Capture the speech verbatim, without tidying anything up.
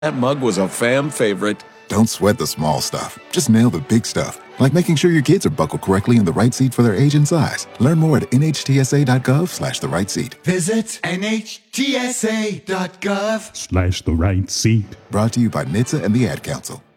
That mug was a fam favorite. Don't sweat the small stuff. Just nail the big stuff, like making sure your kids are buckled correctly in the right seat for their age and size. Learn more at nhtsa.gov slash the right seat. Visit nhtsa.gov slash the right seat. Brought to you by N H T S A and the Ad Council.